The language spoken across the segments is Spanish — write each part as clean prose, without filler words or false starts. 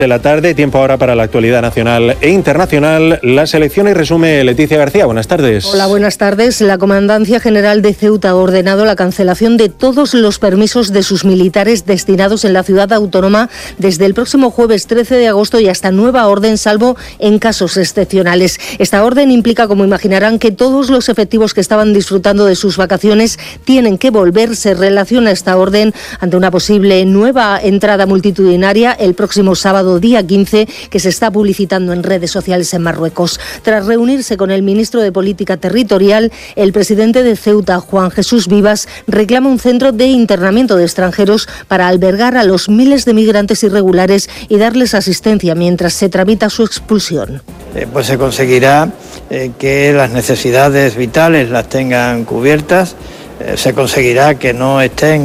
De la tarde, tiempo ahora para la actualidad nacional e internacional. La selección y resume Leticia García. Buenas tardes. Hola, buenas tardes. La Comandancia General de Ceuta ha ordenado la cancelación de todos los permisos de sus militares destinados en la ciudad autónoma desde el próximo jueves 13 de agosto y hasta nueva orden, salvo en casos excepcionales. Esta orden implica, como imaginarán, que todos los efectivos que estaban disfrutando de sus vacaciones tienen que volver. Se relaciona esta orden ante una posible nueva entrada multitudinaria el próximo sábado día 15, que se está publicitando en redes sociales en Marruecos. Tras reunirse con el ministro de Política Territorial, el presidente de Ceuta, Juan Jesús Vivas, reclama un centro de internamiento de extranjeros para albergar a los miles de migrantes irregulares y darles asistencia mientras se tramita su expulsión. Pues se conseguirá que las necesidades vitales las tengan cubiertas, se conseguirá que no estén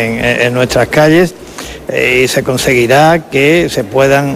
en nuestras calles, y se conseguirá que se puedan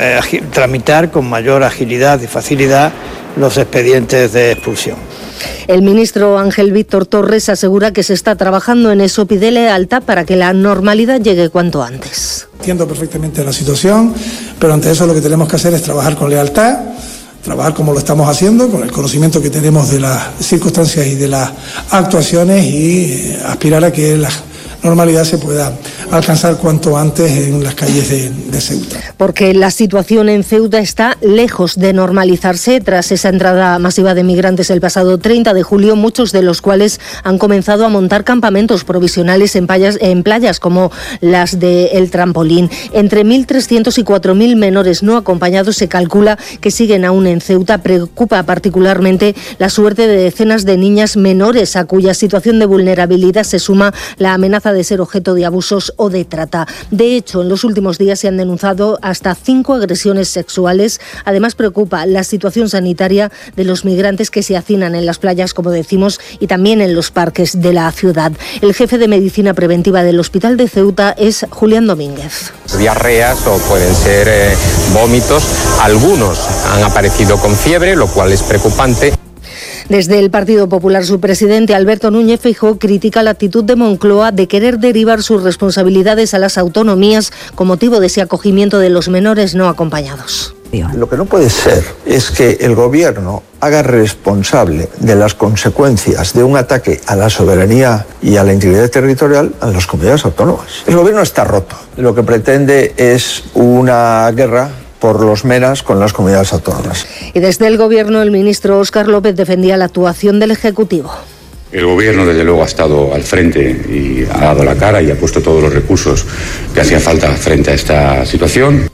tramitar con mayor agilidad y facilidad los expedientes de expulsión. El ministro Ángel Víctor Torres asegura que se está trabajando en eso, pide lealtad para que la normalidad llegue cuanto antes. Entiendo perfectamente la situación, pero ante eso lo que tenemos que hacer es trabajar con lealtad, trabajar como lo estamos haciendo, con el conocimiento que tenemos de las circunstancias y de las actuaciones y aspirar a que la normalidad se pueda alcanzar cuanto antes en las calles de Ceuta. Porque la situación en Ceuta está lejos de normalizarse tras esa entrada masiva de migrantes el pasado 30 de julio, muchos de los cuales han comenzado a montar campamentos provisionales en playas como las de El Trampolín. Entre 1.300 y 4.000 menores no acompañados se calcula que siguen aún en Ceuta. Preocupa particularmente la suerte de decenas de niñas menores a cuya situación de vulnerabilidad se suma la amenaza de ser objeto de abusos o de trata. De hecho, en los últimos días se han denunciado hasta 5 agresiones sexuales. Además, preocupa la situación sanitaria de los migrantes que se hacinan en las playas, como decimos, y también en los parques de la ciudad. El jefe de medicina preventiva del Hospital de Ceuta es Julián Domínguez. Diarreas o pueden ser vómitos. Algunos han aparecido con fiebre, lo cual es preocupante. Desde el Partido Popular, su presidente Alberto Núñez Feijóo critica la actitud de Moncloa de querer derivar sus responsabilidades a las autonomías con motivo de ese acogimiento de los menores no acompañados. Lo que no puede ser es que el gobierno haga responsable de las consecuencias de un ataque a la soberanía y a la integridad territorial a las comunidades autónomas. El gobierno está roto. Lo que pretende es una guerra por los menas con las comunidades autónomas. Y desde el Gobierno, el ministro Óscar López defendía la actuación del Ejecutivo. El Gobierno, desde luego, ha estado al frente y ha dado la cara y ha puesto todos los recursos que hacía falta frente a esta situación.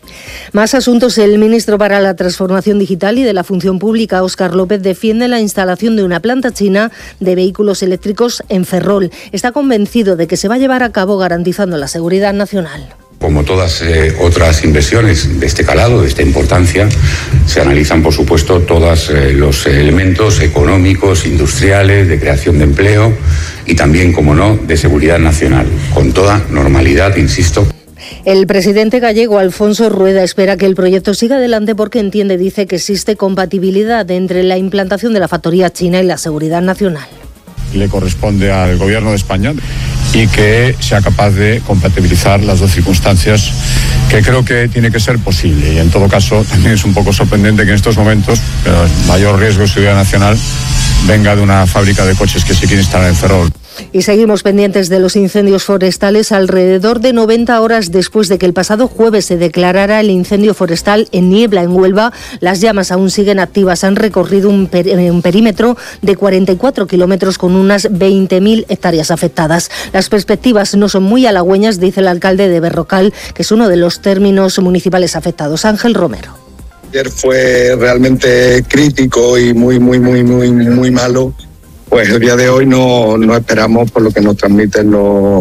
Más asuntos. El ministro para la Transformación Digital y de la Función Pública, Óscar López, defiende la instalación de una planta china de vehículos eléctricos en Ferrol. Está convencido de que se va a llevar a cabo garantizando la seguridad nacional. Como todas otras inversiones de este calado, de esta importancia, se analizan, por supuesto, todos los elementos económicos, industriales, de creación de empleo y también, como no, de seguridad nacional, con toda normalidad, insisto. El presidente gallego, Alfonso Rueda, espera que el proyecto siga adelante porque dice que existe compatibilidad entre la implantación de la factoría china y la seguridad nacional. Le corresponde al Gobierno de España y que sea capaz de compatibilizar las dos circunstancias, que creo que tiene que ser posible. Y en todo caso, también es un poco sorprendente que en estos momentos el mayor riesgo de seguridad nacional venga de una fábrica de coches que se quiere instalar en Ferrol. Y seguimos pendientes de los incendios forestales. Alrededor de 90 horas después de que el pasado jueves se declarara el incendio forestal en Niebla, en Huelva, las llamas aún siguen activas. Han recorrido un perímetro de 44 kilómetros con unas 20.000 hectáreas afectadas. Las perspectivas no son muy halagüeñas, dice el alcalde de Berrocal, que es uno de los términos municipales afectados. Ángel Romero. Ayer fue realmente crítico y muy malo. Pues el día de hoy no esperamos, por lo que nos transmiten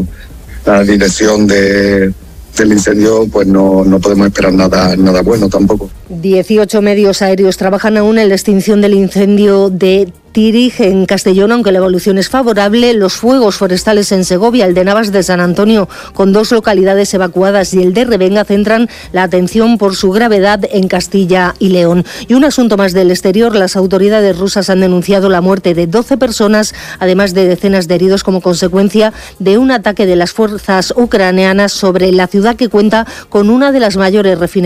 la dirección del incendio, pues no podemos esperar nada bueno tampoco. 18 medios aéreos trabajan aún en la extinción del incendio de Tirij en Castellón, aunque la evolución es favorable. Los fuegos forestales en Segovia, el de Navas de San Antonio, con 2 localidades evacuadas, y el de Revenga centran la atención por su gravedad en Castilla y León. Y un asunto más del exterior: las autoridades rusas han denunciado la muerte de 12 personas, además de decenas de heridos, como consecuencia de un ataque de las fuerzas ucranianas sobre la ciudad que cuenta con una de las mayores refinerías